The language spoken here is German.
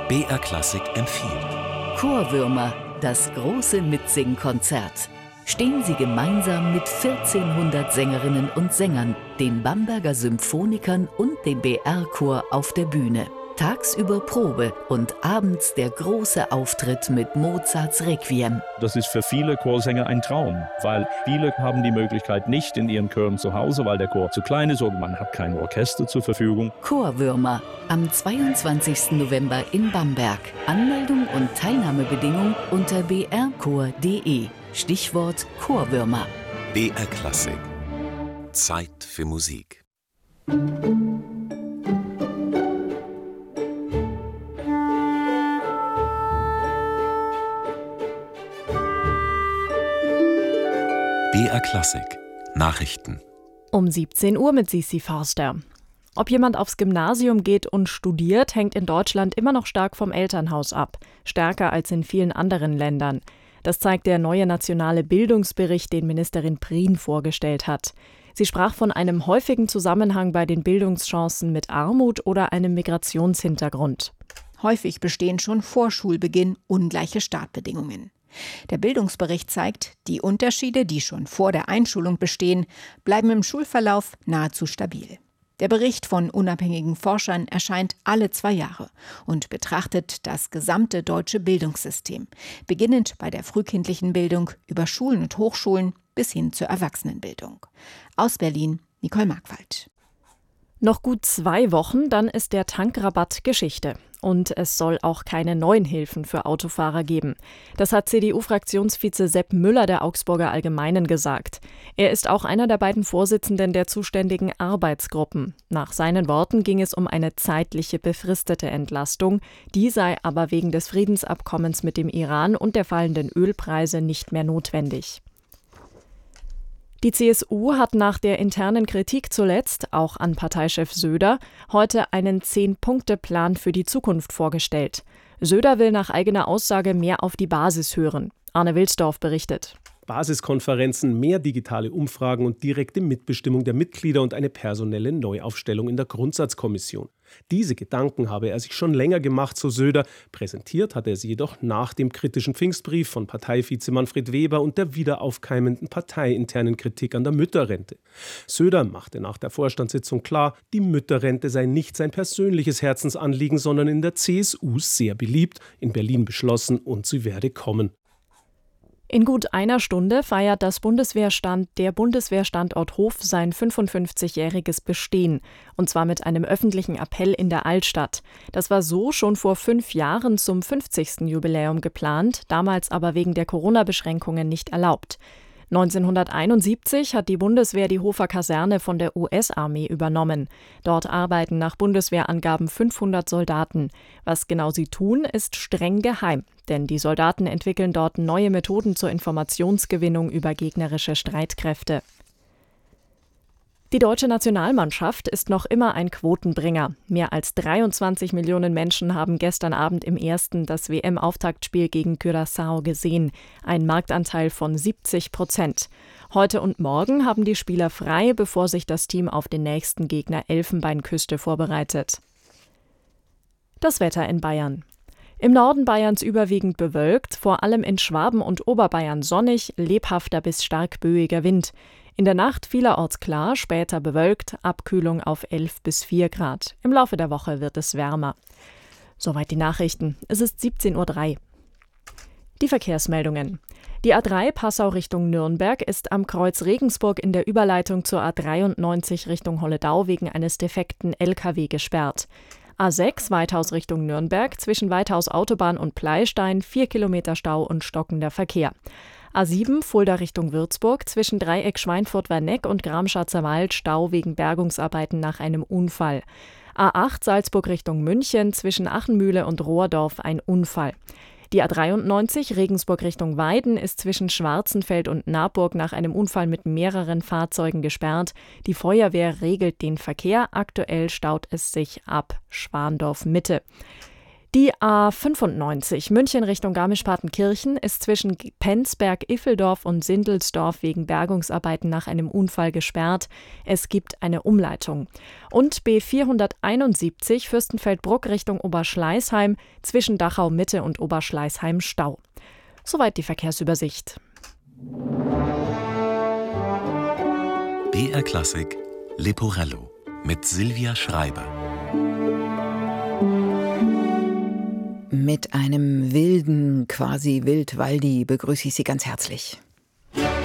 BR Klassik empfiehlt. Chorwürmer, das große Mitsingkonzert. Stehen Sie gemeinsam mit 1400 Sängerinnen und Sängern, den Bamberger Symphonikern und dem BR-Chor auf der Bühne. Tagsüber Probe und abends der große Auftritt mit Mozarts Requiem. Das ist für viele Chorsänger ein Traum, weil viele haben die Möglichkeit nicht in ihren Chören zu Hause, weil der Chor zu klein ist oder man hat kein Orchester zur Verfügung. Chorwürmer am 22. November in Bamberg. Anmeldung und Teilnahmebedingung unter brchor.de. Stichwort Chorwürmer. BR Klassik. Zeit für Musik. BR Klassik Nachrichten. Um 17 Uhr mit Sissi Forster. Ob jemand aufs Gymnasium geht und studiert, hängt in Deutschland immer noch stark vom Elternhaus ab. Stärker als in vielen anderen Ländern. Das zeigt der neue nationale Bildungsbericht, den Ministerin Prien vorgestellt hat. Sie sprach von einem häufigen Zusammenhang bei den Bildungschancen mit Armut oder einem Migrationshintergrund. Häufig bestehen schon vor Schulbeginn ungleiche Startbedingungen. Der Bildungsbericht zeigt, die Unterschiede, die schon vor der Einschulung bestehen, bleiben im Schulverlauf nahezu stabil. Der Bericht von unabhängigen Forschern erscheint alle 2 Jahre und betrachtet das gesamte deutsche Bildungssystem, beginnend bei der frühkindlichen Bildung über Schulen und Hochschulen bis hin zur Erwachsenenbildung. Aus Berlin, Nicole Markwald. Noch gut 2 Wochen, dann ist der Tankrabatt Geschichte. Und es soll auch keine neuen Hilfen für Autofahrer geben. Das hat CDU-Fraktionsvize Sepp Müller der Augsburger Allgemeinen gesagt. Er ist auch einer der beiden Vorsitzenden der zuständigen Arbeitsgruppen. Nach seinen Worten ging es um eine zeitliche befristete Entlastung. Die sei aber wegen des Friedensabkommens mit dem Iran und der fallenden Ölpreise nicht mehr notwendig. Die CSU hat nach der internen Kritik zuletzt, auch an Parteichef Söder, heute einen 10-Punkte-Plan für die Zukunft vorgestellt. Söder will nach eigener Aussage mehr auf die Basis hören. Arne Wilsdorf berichtet. Basiskonferenzen, mehr digitale Umfragen und direkte Mitbestimmung der Mitglieder und eine personelle Neuaufstellung in der Grundsatzkommission. Diese Gedanken habe er sich schon länger gemacht, so Söder. Präsentiert hat er sie jedoch nach dem kritischen Pfingstbrief von Parteivize Manfred Weber und der wieder aufkeimenden parteiinternen Kritik an der Mütterrente. Söder machte nach der Vorstandssitzung klar, die Mütterrente sei nicht sein persönliches Herzensanliegen, sondern in der CSU sehr beliebt, in Berlin beschlossen und sie werde kommen. In gut einer Stunde feiert der Bundeswehrstandort Hof sein 55-jähriges Bestehen. Und zwar mit einem öffentlichen Appell in der Altstadt. Das war so schon vor 5 Jahren zum 50. Jubiläum geplant, damals aber wegen der Corona-Beschränkungen nicht erlaubt. 1971 hat die Bundeswehr die Hofer Kaserne von der US-Armee übernommen. Dort arbeiten nach Bundeswehrangaben 500 Soldaten. Was genau sie tun, ist streng geheim, denn die Soldaten entwickeln dort neue Methoden zur Informationsgewinnung über gegnerische Streitkräfte. Die deutsche Nationalmannschaft ist noch immer ein Quotenbringer. Mehr als 23 Millionen Menschen haben gestern Abend im ersten das WM-Auftaktspiel gegen Curaçao gesehen. Ein Marktanteil von 70%. Heute und morgen haben die Spieler frei, bevor sich das Team auf den nächsten Gegner Elfenbeinküste vorbereitet. Das Wetter in Bayern. Im Norden Bayerns überwiegend bewölkt, vor allem in Schwaben und Oberbayern sonnig, lebhafter bis stark böiger Wind. In der Nacht vielerorts klar, später bewölkt, Abkühlung auf 11 bis 4 Grad. Im Laufe der Woche wird es wärmer. Soweit die Nachrichten. Es ist 17:03 Uhr. Die Verkehrsmeldungen. Die A3 Passau Richtung Nürnberg ist am Kreuz Regensburg in der Überleitung zur A93 Richtung Holledau wegen eines defekten LKW gesperrt. A6 Weithaus Richtung Nürnberg, zwischen Weithaus Autobahn und Pleystein 4 Kilometer Stau und stockender Verkehr. A7 Fulda Richtung Würzburg, zwischen Dreieck Schweinfurt-Werneck und Gramschatzer Wald Stau wegen Bergungsarbeiten nach einem Unfall. A8 Salzburg Richtung München, zwischen Achenmühle und Rohrdorf ein Unfall. Die A93 Regensburg Richtung Weiden ist zwischen Schwarzenfeld und Naburg nach einem Unfall mit mehreren Fahrzeugen gesperrt. Die Feuerwehr regelt den Verkehr. Aktuell staut es sich ab Schwandorf Mitte. Die A95 München Richtung Garmisch-Partenkirchen ist zwischen Penzberg-Iffeldorf und Sindelsdorf wegen Bergungsarbeiten nach einem Unfall gesperrt. Es gibt eine Umleitung. Und B471 Fürstenfeldbruck Richtung Oberschleißheim zwischen Dachau-Mitte und Oberschleißheim Stau. Soweit die Verkehrsübersicht. BR Klassik Leporello mit Silvia Schreiber. Mit einem wilden, quasi Wildwaldi begrüße ich Sie ganz herzlich.